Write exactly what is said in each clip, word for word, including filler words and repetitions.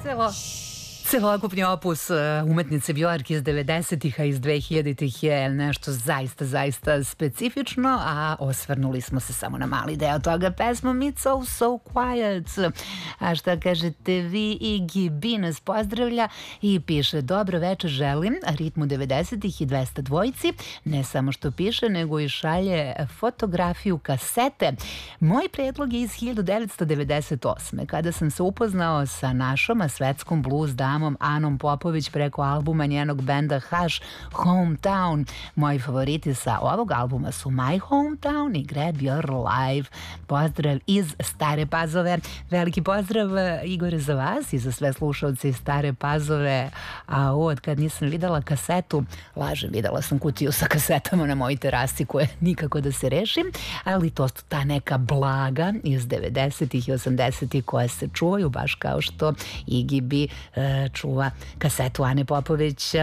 Celo, celokupni opus umetnice Bjork iz devedesetih, a iz dvehiljaditih je nešto zaista, zaista specifično, a osvrnuli smo se samo na mali deo toga pesmom It's So So Quiet. A šta kažete vi? Iggy B nas pozdravlja i piše: dobro večer želim ritmu devedesetih i dvesta dvojici. Ne samo što piše, nego i šalje fotografiju kasete. Moj predlog je iz hiljadu devetsto devedeset osme. kada sam se upoznao sa našom svetskom blues damom Anom Popović preko albuma njenog benda Hush, Hometown. Moji favoriti sa ovog albuma su My Hometown i Grab Your Life. Pozdrav iz Stare Pazove. Veliki pozdrav, Igore, za vas i za sve slušalce iz Stare Pazove. A od kad nisam videla kasetu, lažem, videla sam kutiju sa kasetama na mojoj terasi koje nikako da se rešim, ali to su ta neka blaga iz devedesetih i osamdesetih koje se čuvaju, baš kao što Iggy B e, čuva kasetu Ane Popović.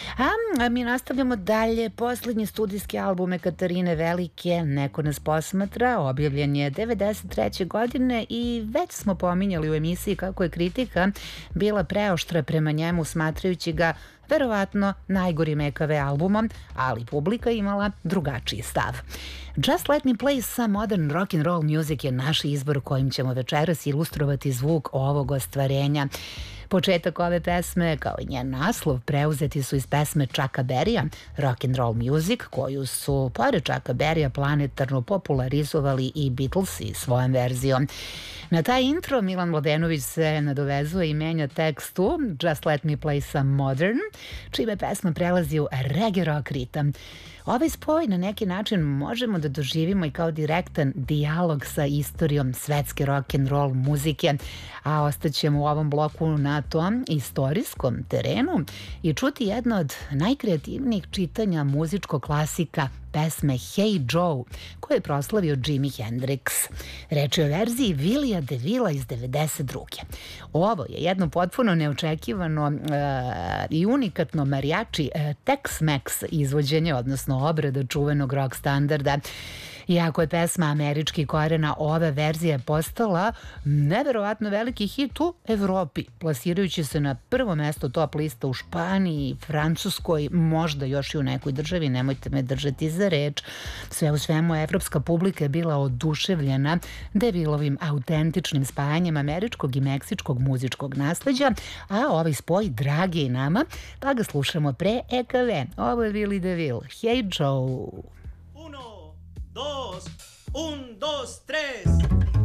A mi nastavljamo dalje. Poslednji studijski album Katarine Velike, Neko nas posmatra, objavljen je devedeset treće godine i već smo pominjali u emisiji kako je kritika bila preoštra prema njemu, smatrajući ga verovatno najgorim E K V albumom, ali publika imala drugačiji stav. Just Let Me Play Some Modern Rock and Roll Music je naš izbor kojim ćemo večeras ilustrovati zvuk ovog ostvarenja. Početak ove pesme, kao i njen naslov, preuzeti su iz pesme Chucka Berrya, Rock and Roll Music, koju su, pored Chucka Berrya, planetarno popularizovali i Beatlesi svojom verzijom. Na taj intro Milan Mladenović se nadovezuje i menja tekstu Just Let Me Play Some Modern, čime pesma prelazi u reggae rock ritam. Ovaj spoj na neki način možemo da doživimo i kao direktan dijalog sa istorijom svetske rock and roll muzike, a ostaćemo u ovom bloku na tom istorijskom terenu i čuti jedno od najkreativnijih čitanja muzičkog klasika, pesme Hey Joe, koju je proslavio Jimi Hendrix. Reč je o verziji Willija DeVilla iz devedeset druge. Ovo je jedno potpuno neočekivano uh, i unikatno mariachi uh, Tex-Mex izvođenje, odnosno obrada čuvenog rock standarda. Iako je pesma američkih korena, ova verzija je postala neverovatno veliki hit u Evropi, plasirajući se na prvo mesto top lista u Španiji, Francuskoj, možda još i u nekoj državi, nemojte me držati za reč. Sve u svemu, evropska publika je bila oduševljena DeVillovim autentičnim spajanjem američkog i meksičkog muzičkog nasleđa, a ovaj spoj drag je i nama, pa ga slušamo pre E K V. Ovo je Willie DeVille, Hey Joe. Dos, un, dos, tres.